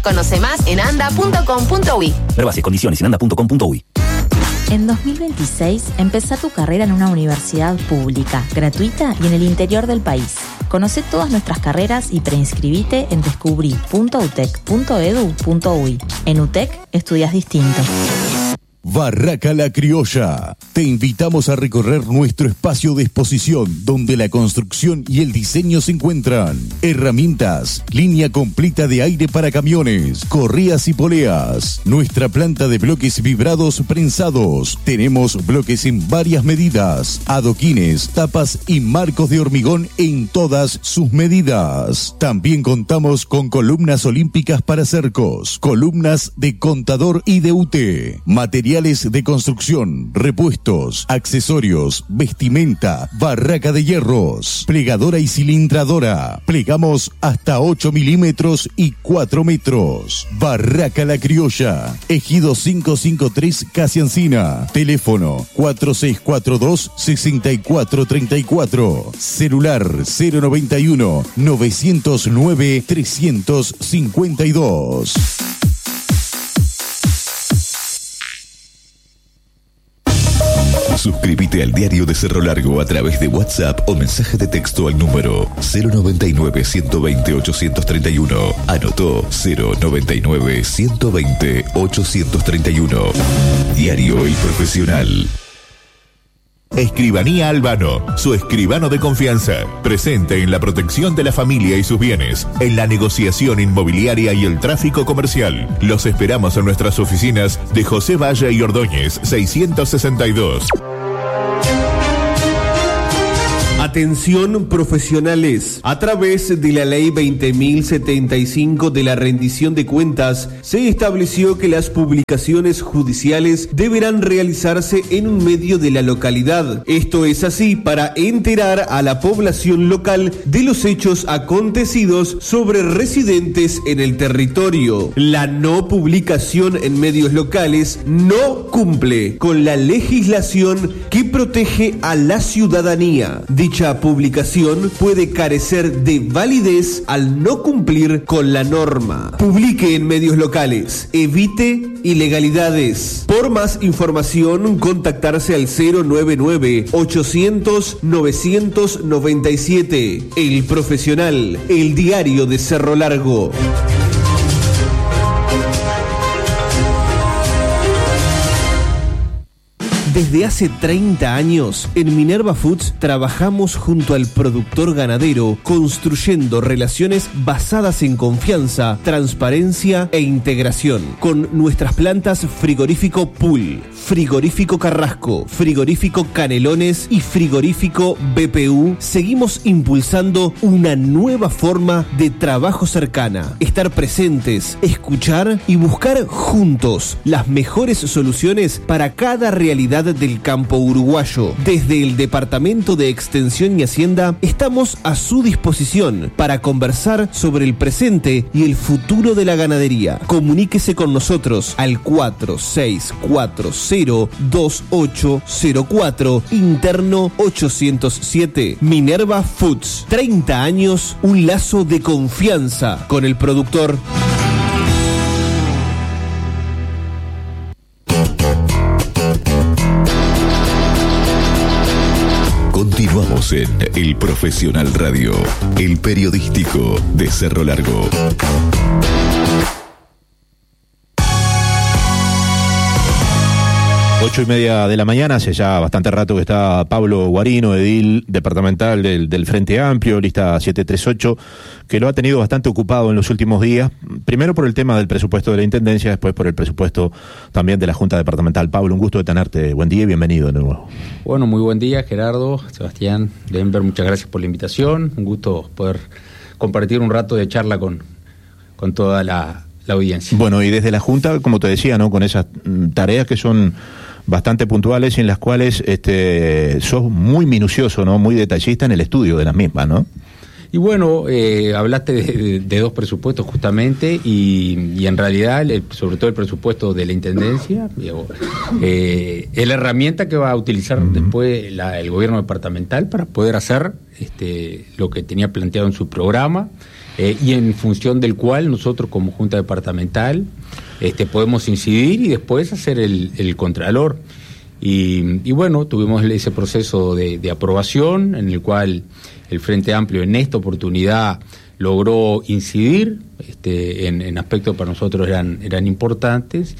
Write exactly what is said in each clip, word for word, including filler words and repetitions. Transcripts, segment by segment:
Conoce más en anda punto com punto uy. Ver bases, condiciones en anda punto com punto uy. En dos mil veintiséis, empezá tu carrera en una universidad pública, gratuita y en el interior del país. Conoce todas nuestras carreras y preinscribite en descubrí punto utec punto edu punto uy. En UTEC, estudias distinto. Barraca La Criolla. Te invitamos a recorrer nuestro espacio de exposición donde la construcción y el diseño se encuentran. Herramientas, línea completa de aire para camiones, correas y poleas. Nuestra planta de bloques vibrados prensados. Tenemos bloques en varias medidas, adoquines, tapas y marcos de hormigón en todas sus medidas. También contamos con columnas olímpicas para cercos, columnas de contador y de U T, material de construcción, repuestos, accesorios, vestimenta, barraca de hierros, plegadora y cilindradora. Plegamos hasta ocho milímetros y cuatro metros. Barraca La Criolla, Ejido quinientos cincuenta y tres, Casi Encina. Teléfono cuatro seis cuatro dos, seis cuatro tres cuatro. Celular cero noventa y uno, novecientos nueve, trescientos cincuenta y dos. Suscríbete al Diario de Cerro Largo a través de WhatsApp o mensaje de texto al número cero noventa y nueve, ciento veinte, ochocientos treinta y uno. Anotó cero noventa y nueve, ciento veinte, ochocientos treinta y uno. Diario El Profesional. Escribanía Albano, su escribano de confianza, presente en la protección de la familia y sus bienes, en la negociación inmobiliaria y el tráfico comercial. Los esperamos en nuestras oficinas de José Valle y Ordóñez, seiscientos sesenta y dos. Atención profesionales, a través de la ley veinte mil setenta y cinco de la rendición de cuentas, se estableció que las publicaciones judiciales deberán realizarse en un medio de la localidad. Esto es así para enterar a la población local de los hechos acontecidos sobre residentes en el territorio. La no publicación en medios locales no cumple con la legislación que protege a la ciudadanía. Dicha publicación puede carecer de validez al no cumplir con la norma. Publique en medios locales. Evite ilegalidades. Por más información, contactarse al cero noventa y nueve, ochocientos, novecientos noventa y siete. El Profesional, el diario de Cerro Largo. Desde hace treinta años, en Minerva Foods trabajamos junto al productor ganadero, construyendo relaciones basadas en confianza, transparencia e integración. Con nuestras plantas Frigorífico Pool, Frigorífico Carrasco, Frigorífico Canelones y Frigorífico B P U, seguimos impulsando una nueva forma de trabajo cercana. Estar presentes, escuchar y buscar juntos las mejores soluciones para cada realidad del campo uruguayo. Desde el Departamento de Extensión y Hacienda estamos a su disposición para conversar sobre el presente y el futuro de la ganadería. Comuníquese con nosotros al cuatro seis cuatro cero, dos ocho cero cuatro, interno ochocientos siete. Minerva Foods, treinta años, un lazo de confianza con el productor. Continuamos en El Profesional Radio, el periodístico de Cerro Largo. Ocho y media de la mañana, hace ya bastante rato que está Pablo Guarino, edil departamental del, del Frente Amplio, lista siete treinta y ocho, que lo ha tenido bastante ocupado en los últimos días, primero por el tema del presupuesto de la Intendencia, después por el presupuesto también de la Junta Departamental. Pablo, un gusto de tenerte, buen día y bienvenido de nuevo. Bueno, muy buen día, Gerardo, Sebastián, Denver, muchas gracias por la invitación, un gusto poder compartir un rato de charla con, con toda la, la audiencia. Bueno, y desde la Junta, como te decía, ¿no?, con esas tareas que son bastante puntuales y en las cuales este, sos muy minucioso, ¿no?, muy detallista en el estudio de las mismas, ¿no? Y bueno, eh, hablaste de, de, de dos presupuestos justamente y, y en realidad, el, sobre todo el presupuesto de la Intendencia, digo, eh, es la herramienta que va a utilizar uh-huh. después la, el gobierno departamental para poder hacer este, lo que tenía planteado en su programa. eh, y en función del cual nosotros como Junta Departamental este, podemos incidir y después hacer el, el contralor. Y, y bueno, tuvimos ese proceso de, de aprobación en el cual el Frente Amplio en esta oportunidad logró incidir este, en, en aspectos para nosotros eran, eran importantes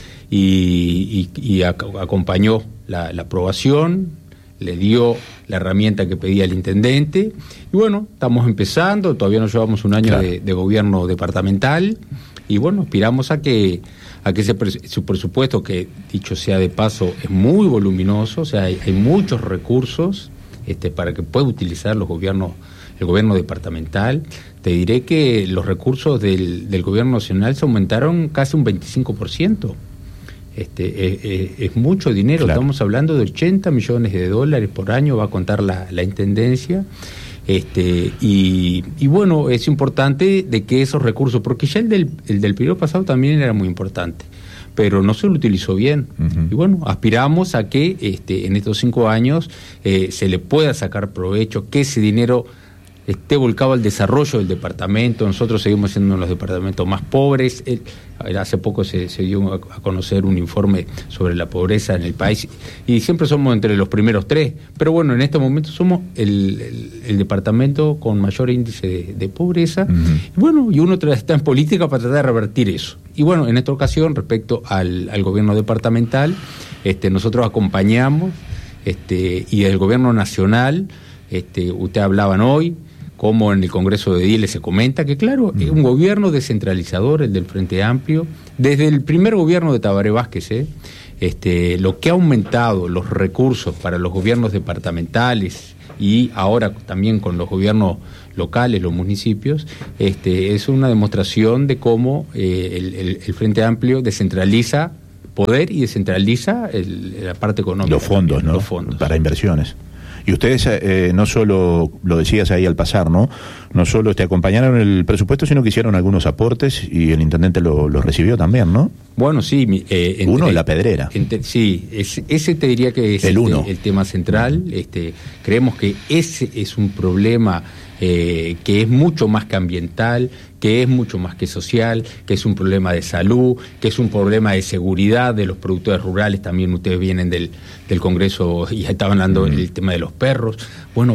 y, y, y ac- acompañó la, la aprobación, le dio la herramienta que pedía el intendente y bueno, estamos empezando, todavía no llevamos un año claro. de, de gobierno departamental y bueno, aspiramos a que a que ese pres- su presupuesto, que dicho sea de paso es muy voluminoso, o sea, hay, hay muchos recursos este, para que pueda utilizar los gobiernos, el gobierno departamental. Te diré que los recursos del, del gobierno nacional se aumentaron casi un veinticinco por ciento. Este, es, es, es mucho dinero, claro. Estamos hablando de ochenta millones de dólares por año, va a contar la, la intendencia. Este, y, y bueno, es importante de que esos recursos, porque ya el del, el del periodo pasado también era muy importante, pero no se lo utilizó bien. Uh-huh. Y bueno, aspiramos a que este, en estos cinco años eh, se le pueda sacar provecho, que ese dinero esté volcado al desarrollo del departamento. Nosotros seguimos siendo uno de los departamentos más pobres. El, hace poco se, se dio a, a conocer un informe sobre la pobreza en el país y siempre somos entre los primeros tres, pero bueno, en este momento somos el, el, el departamento con mayor índice de, de pobreza. Uh-huh. Y bueno, y uno está en política para tratar de revertir eso. Y bueno, en esta ocasión, respecto al, al gobierno departamental, este, nosotros acompañamos este, y el gobierno nacional, este, usted hablaban hoy, como en el Congreso de Ediles se comenta que, claro, es un gobierno descentralizador, el del Frente Amplio. Desde el primer gobierno de Tabaré Vázquez, ¿eh? este, lo que ha aumentado los recursos para los gobiernos departamentales y ahora también con los gobiernos locales, los municipios, este, es una demostración de cómo eh, el, el, el Frente Amplio descentraliza poder y descentraliza el, la parte económica. Los fondos, también, ¿no? Los fondos. Para inversiones. Y ustedes eh, no solo, lo decías ahí al pasar, ¿no? No solo te acompañaron el presupuesto, sino que hicieron algunos aportes y el intendente lo, lo recibió también, ¿no? Bueno, sí. Eh, entre, uno, la pedrera. Entre, sí, es, ese te diría que es el, uno. el, el tema central. Este, creemos que ese es un problema eh, que es mucho más que ambiental, que es mucho más que social, que es un problema de salud, que es un problema de seguridad de los productores rurales. También ustedes vienen del, del Congreso y estaban hablando del mm. tema de los perros. Bueno,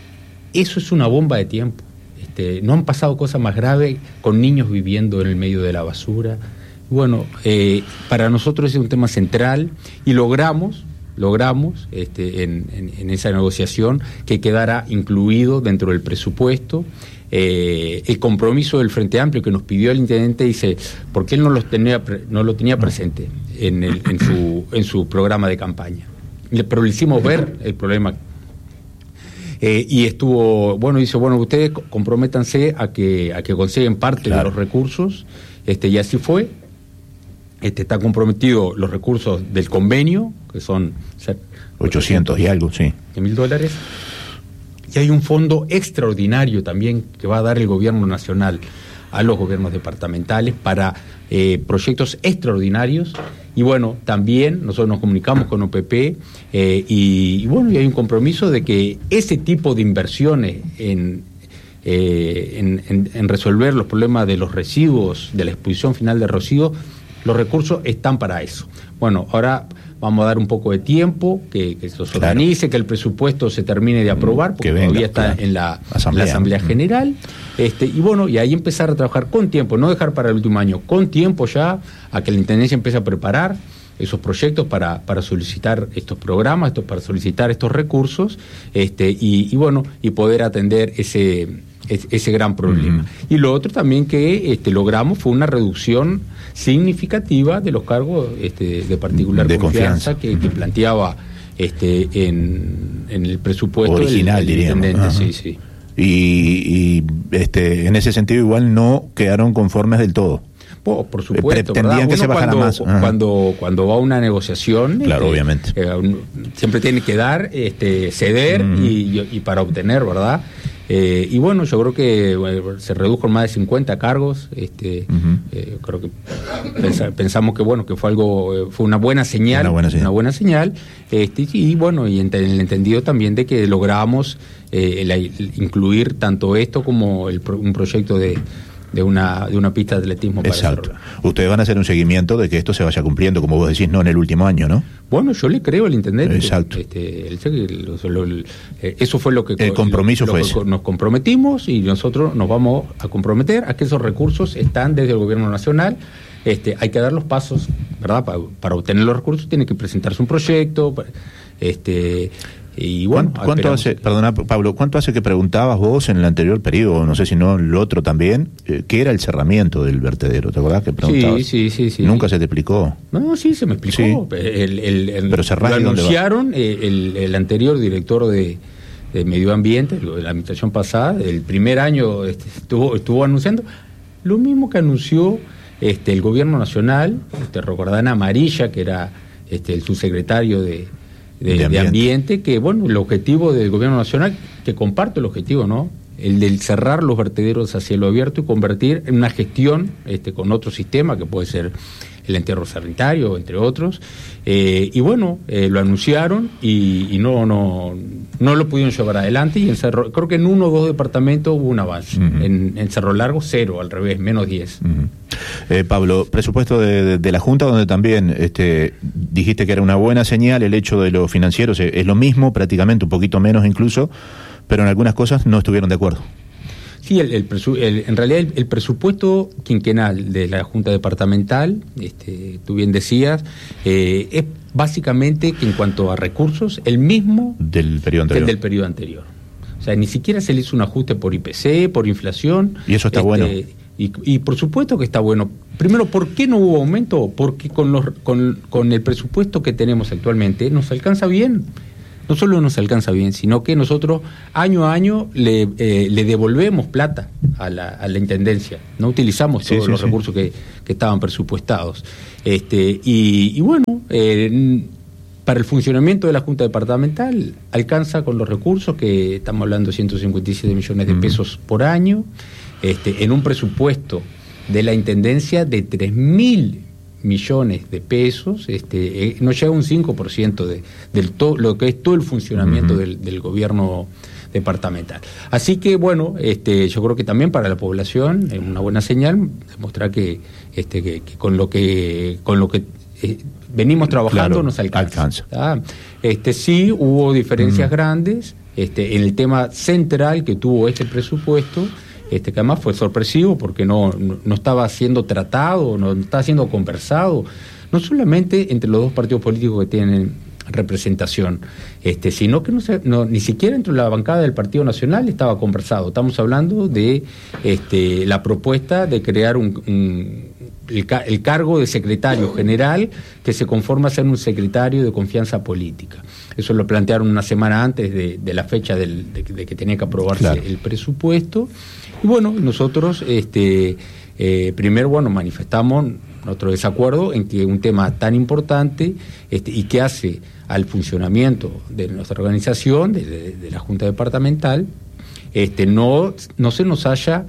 eso es una bomba de tiempo. Este, no han pasado cosas más graves con niños viviendo en el medio de la basura. Bueno, eh, para nosotros es un tema central y logramos logramos este, en, en, en esa negociación que quedara incluido dentro del presupuesto eh, el compromiso del Frente Amplio que nos pidió el intendente. Dice, porque él no, los tenía, no lo tenía presente en, el, en, su, en su programa de campaña, pero le hicimos ver el problema. Eh, y estuvo, bueno, dice, bueno, ustedes comprométanse a que, a que consiguen parte claro. de los recursos, este, y así fue. Este, está comprometido los recursos del convenio, que son ochocientos y algo, sí. mil dólares. Y hay un fondo extraordinario también que va a dar el gobierno nacional a los gobiernos departamentales para eh, proyectos extraordinarios. Y bueno, también nosotros nos comunicamos con O P P eh, y, y bueno, y hay un compromiso de que ese tipo de inversiones en, eh, en, en, en resolver los problemas de los residuos, de la exposición final de residuos, los recursos están para eso. Bueno, ahora vamos a dar un poco de tiempo, que, que eso se claro. organice, que el presupuesto se termine de aprobar, porque venga, todavía está claro. en, la, Asamblea. en la Asamblea General. Este, y bueno, y ahí empezar a trabajar con tiempo, no dejar para el último año, con tiempo ya, a que la Intendencia empiece a preparar esos proyectos para, para solicitar estos programas, estos, para solicitar estos recursos, este, y, y bueno, y poder atender ese, ese, ese gran problema. Uh-huh. Y lo otro también que este, logramos fue una reducción significativa de los cargos este, de particular de confianza, confianza que, que planteaba este, en, en el presupuesto original, del, del intendente. Uh-huh. Sí, sí. Y, y este, en ese sentido igual no quedaron conformes del todo. Oh, por supuesto, pretendían que Uno se bajara cuando, más. Ajá. Cuando, cuando va a una negociación, claro, este, obviamente. Eh, un, siempre tiene que dar, este, ceder mm. y, y, y para obtener, ¿verdad? Eh, y bueno, yo creo que bueno, se redujo en más de cincuenta cargos. Este, uh-huh. eh, creo que pensa, pensamos que bueno que fue algo, fue una buena señal, una buena señal. Una buena señal este, y bueno, y en el entendido también de que logramos eh, el, el incluir tanto esto como el, un proyecto de de una de una pista de atletismo para Exacto. Cerro. Ustedes van a hacer un seguimiento de que esto se vaya cumpliendo, como vos decís, no en el último año, ¿no? Bueno, yo le creo al intendente. Exacto. Este, el, el, lo, lo, eh, eso fue lo que el compromiso lo, fue lo, ese. Nos comprometimos y nosotros nos vamos a comprometer a que esos recursos están desde el gobierno nacional. Este, hay que dar los pasos, ¿verdad? Para, para obtener los recursos tiene que presentarse un proyecto. Este, y bueno, ¿Cuánto, cuánto hace, perdona Pablo, cuánto hace que preguntabas vos en el anterior periodo, no sé si no el otro también, eh, qué era el cerramiento del vertedero? ¿Te acordás que preguntabas? Sí, sí, sí, sí. ¿Nunca se te explicó? No, sí, se me explicó. Sí. El, el, el, Pero cerrar, lo anunciaron eh, el, el anterior director de, de Medio Ambiente, de la administración pasada, el primer año este, estuvo, estuvo anunciando lo mismo que anunció este, el gobierno nacional. Te recordarán a Amarilla, que era este, el subsecretario de De, de, ambiente. de ambiente, que bueno, el objetivo del gobierno nacional, que comparto el objetivo, ¿no? El del cerrar los vertederos a cielo abierto y convertir en una gestión este, con otro sistema, que puede ser el entierro sanitario, entre otros. Eh, y bueno, eh, lo anunciaron y, y no, no, no lo pudieron llevar adelante. Y en Cerro, creo que en uno o dos departamentos hubo un avance. Uh-huh. En, en Cerro Largo, cero, al revés, menos diez. Uh-huh. Eh, Pablo, presupuesto de, de, de la Junta, donde también este, dijiste que era una buena señal el hecho de los financieros, es, es lo mismo, prácticamente un poquito menos incluso, pero en algunas cosas no estuvieron de acuerdo. Sí, el, el, presu, el, en realidad el, el presupuesto quinquenal de la Junta Departamental, este, tú bien decías, eh, es básicamente que en cuanto a recursos, el mismo del periodo anterior. Del periodo anterior. O sea, ni siquiera se le hizo un ajuste por I P C, por inflación. Y eso está este, bueno. Y, y por supuesto que está bueno. Primero, ¿por qué no hubo aumento? Porque con, los, con, con el presupuesto que tenemos actualmente nos alcanza bien. No solo nos alcanza bien, sino que nosotros año a año le, eh, le devolvemos plata a la, a la Intendencia. No utilizamos todos sí, sí, los sí. recursos que, que estaban presupuestados. Este, y, y bueno, eh, para el funcionamiento de la Junta Departamental alcanza con los recursos, que estamos hablando de ciento cincuenta y siete millones de pesos uh-huh. por año, este, en un presupuesto de la Intendencia de tres mil millones de pesos, este, eh, no llega a un cinco por ciento de del todo lo que es todo el funcionamiento uh-huh. del, del gobierno departamental. Así que bueno, este, yo creo que también para la población es una buena señal demostrar que, este, que, que con lo que con lo que eh, venimos trabajando claro, nos alcanza. alcanza. ¿Ah? Este, sí hubo diferencias uh-huh. grandes, este, en el tema central que tuvo este presupuesto. Este, que además fue sorpresivo porque no, no, no estaba siendo tratado, no estaba siendo conversado, no solamente entre los dos partidos políticos que tienen representación, este, sino que no, se, no ni siquiera entre la bancada del Partido Nacional estaba conversado. Estamos hablando de este, la propuesta de crear un, un el, el cargo de secretario general, que se conforma a ser un secretario de confianza política. Eso lo plantearon una semana antes de, de la fecha del, de, de que tenía que aprobarse claro. el presupuesto. Y bueno, nosotros este, eh, primero bueno manifestamos nuestro desacuerdo en que un tema tan importante este, y que hace al funcionamiento de nuestra organización, de, de, de la Junta Departamental, este, no, no se nos haya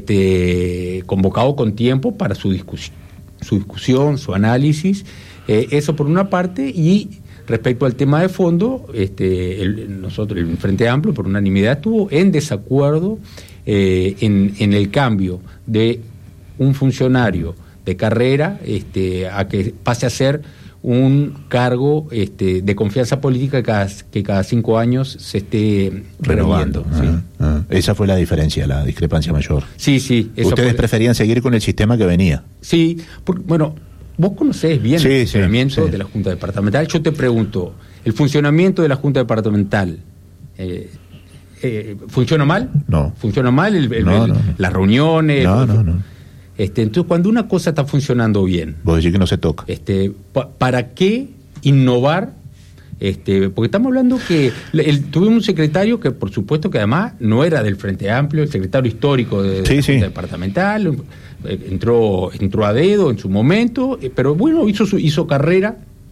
este, convocado con tiempo para su discusión, su, discusión, su análisis. Eh, eso por una parte. Y respecto al tema de fondo, este, el, nosotros, el Frente Amplio, por unanimidad, estuvo en desacuerdo Eh, en, en el cambio de un funcionario de carrera este, a que pase a ser un cargo este, de confianza política que cada, que cada cinco años se esté renovando. Ah, ¿sí? ah, esa fue la diferencia, la discrepancia mayor. Sí, sí. Ustedes fue... preferían seguir con el sistema que venía. Sí, porque, bueno, vos conocés bien sí, el funcionamiento sí, sí. de la Junta Departamental. Yo te pregunto, ¿el funcionamiento de la Junta Departamental eh, Eh, ¿funciona mal? No. ¿Funciona mal el, el, no, el, no, no. las reuniones? No, no, no. Este, entonces, cuando una cosa está funcionando bien... Vos decís que no se toca. Este, pa, ¿Para qué innovar? Este, porque estamos hablando que el, tuvimos un secretario que, por supuesto, que además no era del Frente Amplio, el secretario histórico de, sí, de la sí. Junta Departamental, entró, entró a dedo en su momento, pero bueno, hizo, su, hizo carrera.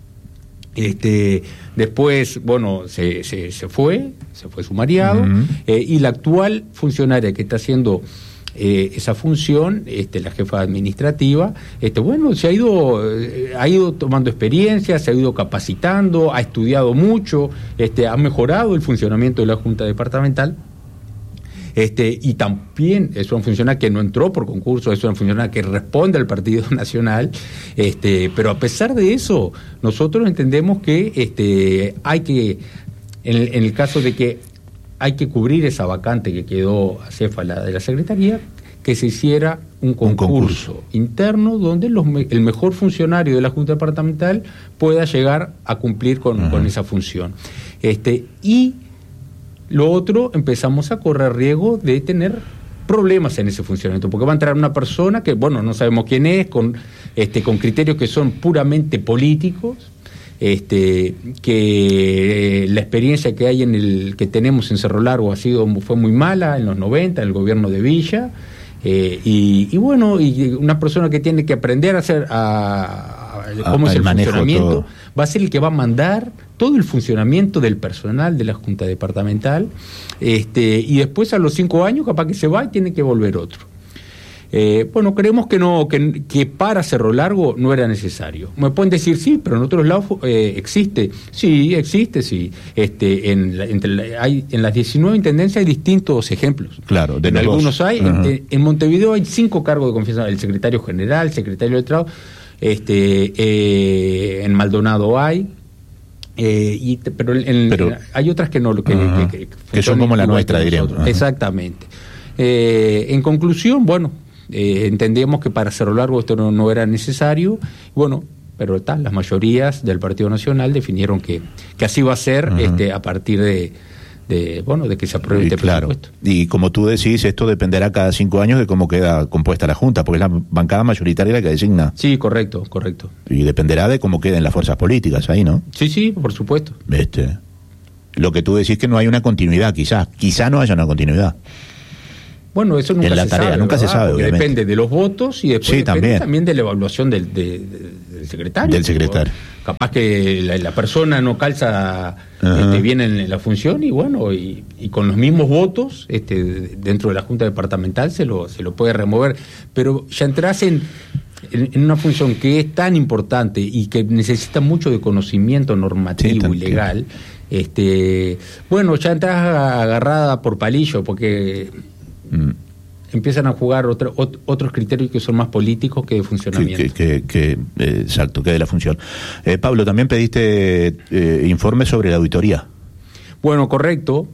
Este, después, bueno, se, se, se fue, se fue sumariado, uh-huh. eh, y la actual funcionaria que está haciendo eh, esa función, este, la jefa administrativa, este, bueno, se ha ido, eh, ha ido tomando experiencia, se ha ido capacitando, ha estudiado mucho, este, ha mejorado el funcionamiento de la Junta Departamental. Este, y también es un funcionario que no entró por concurso, es un funcionario que responde al Partido Nacional, este, pero a pesar de eso, nosotros entendemos que este, hay que, en el, en el caso de que hay que cubrir esa vacante que quedó acéfala de la Secretaría, que se hiciera un concurso, un concurso. interno donde los, el mejor funcionario de la Junta Departamental pueda llegar a cumplir con, uh-huh. con esa función. Este, y lo otro, empezamos a correr riesgo de tener problemas en ese funcionamiento, porque va a entrar una persona que, bueno, no sabemos quién es, con, este, con criterios que son puramente políticos, este, que eh, la experiencia que hay en el que tenemos en Cerro Largo ha sido fue muy mala en los noventa, en el gobierno de Villa, eh, y, y bueno, y una persona que tiene que aprender a hacer a, a, cómo a, es el funcionamiento, todo. Va a ser el que va a mandar todo el funcionamiento del personal de la Junta Departamental, este, y después a los cinco años capaz que se va y tiene que volver otro. Eh, bueno, creemos que no que, que para Cerro Largo no era necesario. Me pueden decir, sí, pero en otros lados eh, existe. Sí, existe, sí. Este, en, la, entre la, hay, en las diecinueve intendencias hay distintos ejemplos. Claro, de en algunos hay. Uh-huh. en, en Montevideo hay cinco cargos de confianza: el secretario general, el secretario de Estado. Este, eh, en Maldonado hay. Eh, y, pero, en, pero en, hay otras que no. Que, uh-huh. que, que, que son como la nuestra, diríamos. Uh-huh. Exactamente. Eh, en conclusión, bueno. Eh, entendemos que para Cerro Largo esto no, no era necesario, bueno, pero tal, las mayorías del Partido Nacional definieron que, que así va a ser uh-huh. este, a partir de, de bueno de que se apruebe y, este claro. presupuesto. Y como tú decís, esto dependerá cada cinco años de cómo queda compuesta la Junta, porque es la bancada mayoritaria la que designa. Sí, correcto, correcto. Y dependerá de cómo queden las fuerzas políticas ahí, ¿no? Sí, sí, por supuesto. Este, lo que tú decís que no hay una continuidad, quizás, quizá no haya una continuidad. Bueno, eso nunca en la se tarea, sabe, nunca ¿verdad? se sabe, Porque obviamente. Depende de los votos y después sí, depende también. también de la evaluación del, de, de, del secretario. Del secretario. Capaz que la, la persona no calza este, bien en la función y bueno, y, y con los mismos votos este, dentro de la Junta Departamental se lo, se lo puede remover. Pero ya entras en, en, en una función que es tan importante y que necesita mucho de conocimiento normativo sí, y legal. Este, bueno, ya entras agarrada por palillo porque... Mm. empiezan a jugar otro, ot, otros criterios que son más políticos que de funcionamiento. Que, que, que, que eh, exacto, que de la función. Eh, Pablo, también pediste eh, informes sobre la auditoría. Bueno, correcto.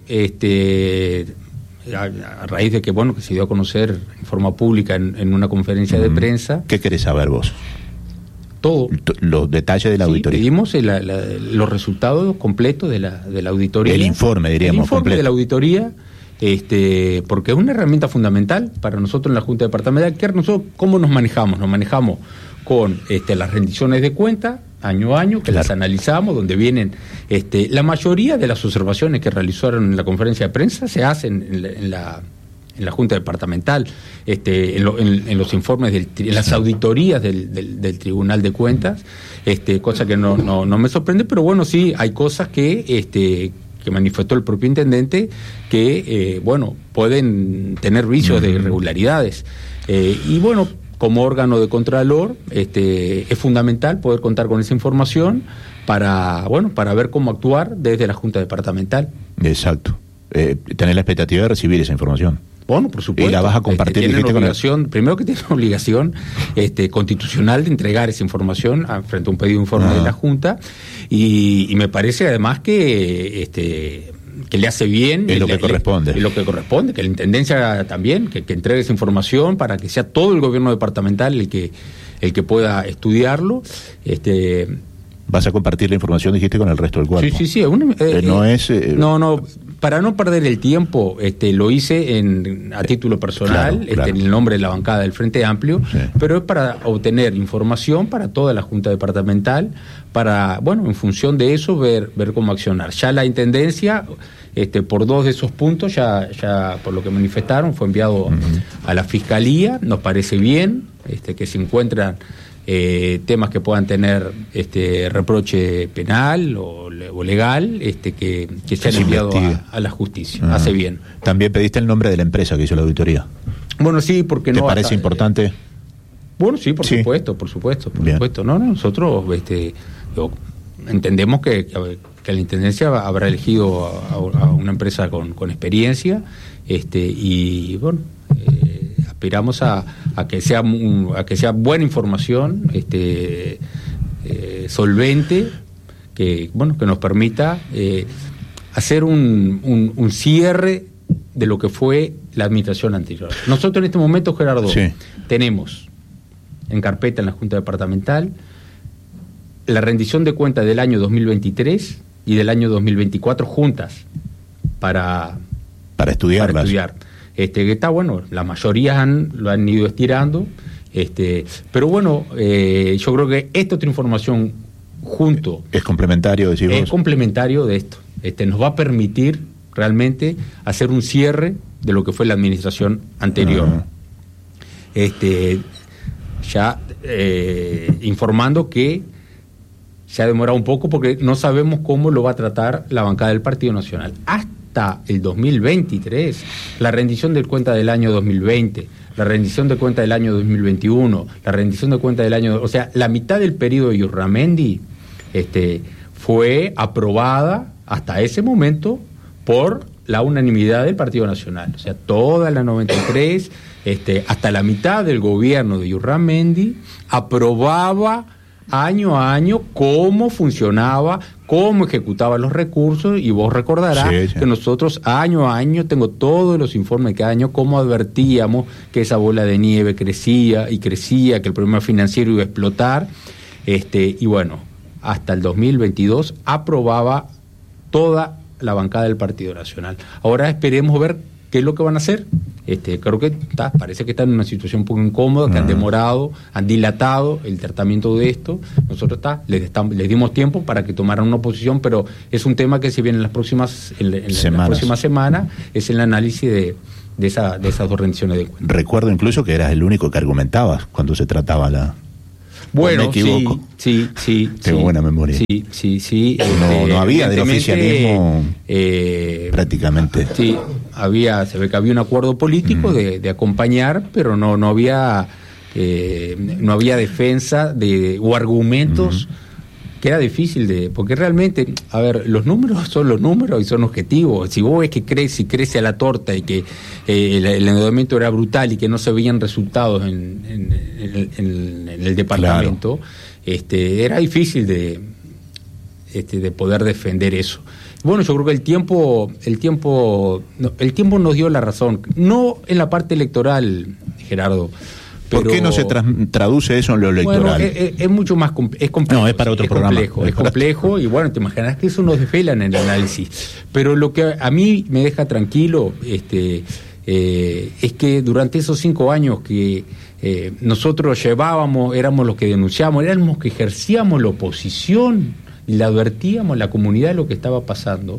Este, a, a raíz de que bueno que se dio a conocer en forma pública en, en una conferencia mm. de prensa. ¿Qué querés saber vos? Todo. Los detalles de la sí, auditoría. Pedimos el, la, los resultados completos de la, de la auditoría. El informe, diríamos. El informe completo. de la auditoría. Este, porque es una herramienta fundamental para nosotros en la Junta Departamental, que nosotros cómo nos manejamos, nos manejamos con este, las rendiciones de cuenta año a año, que claro. las analizamos, donde vienen este, la mayoría de las observaciones que realizaron en la conferencia de prensa se hacen en la, en la, en la Junta Departamental, este, en, lo, en, en los informes, del, en las auditorías del, del, del Tribunal de Cuentas, este, cosa que no, no, no me sorprende, pero bueno, sí, hay cosas que... Este, que manifestó el propio intendente, que, eh, bueno, pueden tener vicios uh-huh. de irregularidades. Eh, y, bueno, como órgano de contralor, este, es fundamental poder contar con esa información para, bueno, para ver cómo actuar desde la Junta Departamental. Exacto. Eh, tener la expectativa de recibir esa información. Bueno, por supuesto. Y la vas a compartir. Este, tienen obligación, con primero que tienen obligación este, constitucional de entregar esa información a, frente a un pedido de informe ah. de la Junta, y, y me parece además que este que le hace bien. Es lo le, que corresponde. Es lo que corresponde, que la Intendencia también, que, que entregue esa información para que sea todo el gobierno departamental el que el que pueda estudiarlo. Este Vas a compartir la información, dijiste, con el resto del cuerpo. Sí, sí, sí. Una, eh, eh, no es... Eh, no, no, para no perder el tiempo, este, lo hice en, a título personal, claro, claro. Este, en el nombre de la bancada del Frente Amplio, sí. pero es para obtener información para toda la Junta Departamental, para, bueno, en función de eso, ver, ver cómo accionar. Ya la Intendencia, este, por dos de esos puntos, ya, ya por lo que manifestaron, fue enviado uh-huh. a la Fiscalía, nos parece bien, este, que se encuentran... Eh, temas que puedan tener este reproche penal o, o legal, este que, que se han enviado a, a la justicia. Ah. Hace bien. También pediste el nombre de la empresa que hizo la auditoría. Bueno, sí, porque ¿Te no. ¿Te parece hasta, importante? Eh, bueno, sí, por sí. supuesto, por supuesto, por bien. supuesto. No, no, nosotros este, yo, entendemos que, que, que la Intendencia habrá elegido a, a una empresa con, con experiencia este, y bueno, eh, aspiramos a, a que sea a que sea buena información, este, eh, solvente, que bueno, que nos permita eh, hacer un, un, un cierre de lo que fue la administración anterior. Nosotros en este momento, Gerardo, sí. tenemos en carpeta en la Junta Departamental la rendición de cuentas del año dos mil veintitrés y del año dos mil veinticuatro juntas para, para estudiarlas. Para estudiar. Este, que está bueno, la mayoría han, lo han ido estirando, este, pero bueno, eh, yo creo que esta otra información junto... Es complementario, decimos. Es complementario de esto. Este, nos va a permitir realmente hacer un cierre de lo que fue la administración anterior. Uh-huh. Este, ya eh, informando que se ha demorado un poco porque no sabemos cómo lo va a tratar la bancada del Partido Nacional. Hasta el dos mil veintitrés, la rendición de cuenta del año dos mil veinte, la rendición de cuenta del año dos mil veintiuno, la rendición de cuenta del año... O sea, la mitad del periodo de Yurramendi este, fue aprobada hasta ese momento por la unanimidad del Partido Nacional. O sea, toda la noventa y tres, este, hasta la mitad del gobierno de Yurramendi aprobaba año a año cómo funcionaba, cómo ejecutaba los recursos, y vos recordarás sí, sí. que nosotros año a año, tengo todos los informes de cada año, cómo advertíamos que esa bola de nieve crecía y crecía, que el problema financiero iba a explotar, este, y bueno, hasta el dos mil veintidós aprobaba toda la bancada del Partido Nacional. Ahora esperemos ver qué es lo que van a hacer. Este, creo que está, parece que están en una situación un poco incómoda, que han demorado, han dilatado el tratamiento de esto. Nosotros está, les, estamos, les dimos tiempo para que tomaran una posición, pero es un tema que se viene en las próximas, en, en, en la próxima semana, es el análisis de, de, esa, de esas dos rendiciones de cuentas. Recuerdo incluso que eras el único que argumentabas cuando se trataba la... Bueno, sí, sí, sí. Tengo sí, buena memoria. Sí, sí, sí. No, este, no había del oficialismo eh, prácticamente. Sí, había, se ve que había un acuerdo político mm. de, de acompañar, pero no, no había, eh, no había defensa de o argumentos mm. que era difícil de, porque realmente, a ver, los números son los números y son objetivos. Si vos ves que crece y crece a la torta y que eh, el, el endeudamiento era brutal y que no se veían resultados en, en, en, en, en el departamento, claro. este, era difícil de, este, de poder defender eso. Bueno, yo creo que el tiempo, el tiempo, no, el tiempo nos dio la razón, no en la parte electoral, Gerardo. ¿Por Pero, qué no se tra- traduce eso en lo electoral? Bueno, es, es mucho más com- es complejo. No, es para otro es programa. Complejo, es complejo y bueno, te imaginas que eso nos desvela en el análisis. Pero lo que a mí me deja tranquilo este, eh, es que durante esos cinco años que eh, nosotros llevábamos, éramos los que denunciábamos, éramos los que ejercíamos la oposición y le advertíamos a la comunidad de lo que estaba pasando,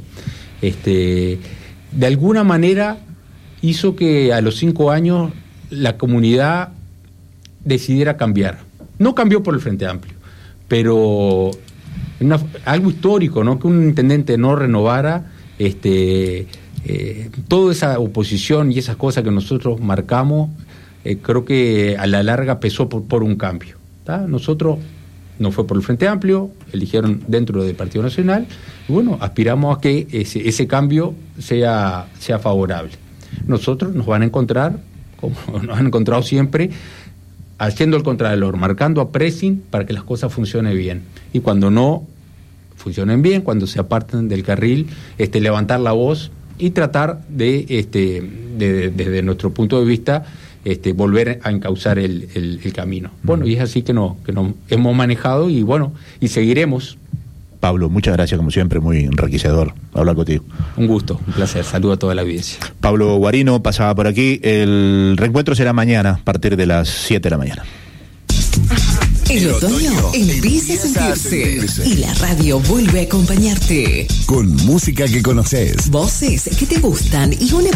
este, de alguna manera hizo que a los cinco años la comunidad decidiera cambiar. No cambió por el Frente Amplio, pero una, algo histórico, ¿no? Que un intendente no renovara este, eh, toda esa oposición y esas cosas que nosotros marcamos, eh, creo que a la larga pesó por, por un cambio. ¿Tá? Nosotros no fue por el Frente Amplio, eligieron dentro del Partido Nacional, y bueno, aspiramos a que ese, ese cambio sea, sea favorable. Nosotros nos van a encontrar, como nos han encontrado siempre, haciendo el contralor, marcando a pressing para que las cosas funcionen bien. Y cuando no funcionen bien, cuando se aparten del carril, este, levantar la voz y tratar de, este, de, de, desde nuestro punto de vista, este, volver a encauzar el, el, el camino. Bueno, y es así que nos que no hemos manejado y bueno, y seguiremos. Pablo, muchas gracias, como siempre, muy enriquecedor hablar contigo. Un gusto, un placer. Saludo a toda la audiencia. Pablo Guarino pasaba por aquí. El reencuentro será mañana, a partir de las siete de la mañana. El otoño empieza a sentirse y la radio vuelve a acompañarte. Con música que conoces. Voces que te gustan y una